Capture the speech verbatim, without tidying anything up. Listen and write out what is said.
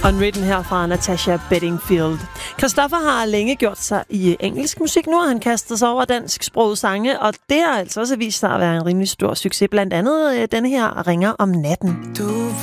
Unwritten her fra Natasha Bedingfield. Christoffer har længe gjort sig i engelsk musik. Nu har han kastet sig over dansksprogede sange, og det har altså også vist sig at være en rimelig stor succes. Blandt andet denne her Ringer om natten. Du